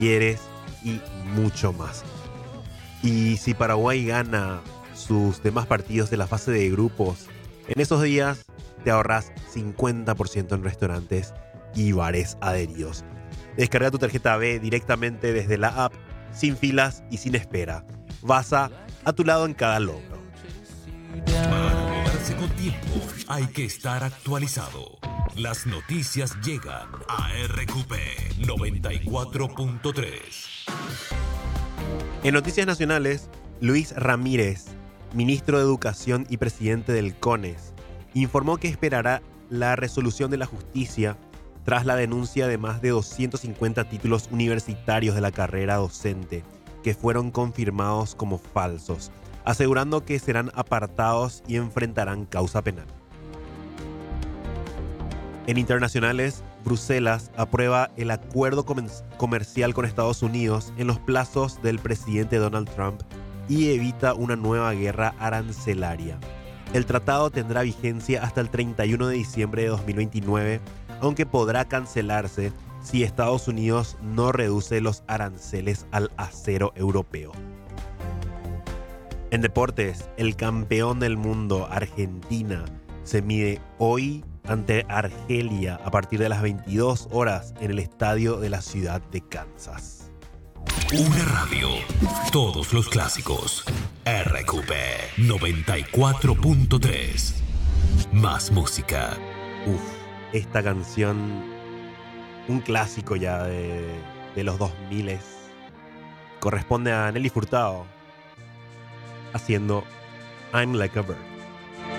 Talleres y mucho más. Y si Paraguay gana sus demás partidos de la fase de grupos, en esos días te ahorras 50% en restaurantes y bares adheridos. Descarga tu tarjeta B directamente desde la app, sin filas y sin espera. Vas a tu lado en cada logro. Para moverse con tiempo, hay que estar actualizado. Las noticias llegan a RQP 94.3. En noticias nacionales, Luis Ramírez, ministro de Educación y presidente del CONES, informó que esperará la resolución de la justicia tras la denuncia de más de 250 títulos universitarios de la carrera docente que fueron confirmados como falsos, asegurando que serán apartados y enfrentarán causa penal. En internacionales, Bruselas aprueba el acuerdo comercial con Estados Unidos en los plazos del presidente Donald Trump y evita una nueva guerra arancelaria. El tratado tendrá vigencia hasta el 31 de diciembre de 2029, aunque podrá cancelarse si Estados Unidos no reduce los aranceles al acero europeo. En deportes, el campeón del mundo, Argentina, se mide hoy ante Argelia a partir de las 22 horas en el estadio de la ciudad de Kansas. Una radio, todos los clásicos. RQP 94.3. Más música. Esta canción, un clásico ya de los 2000, corresponde a Nelly Furtado haciendo I'm Like a Bird.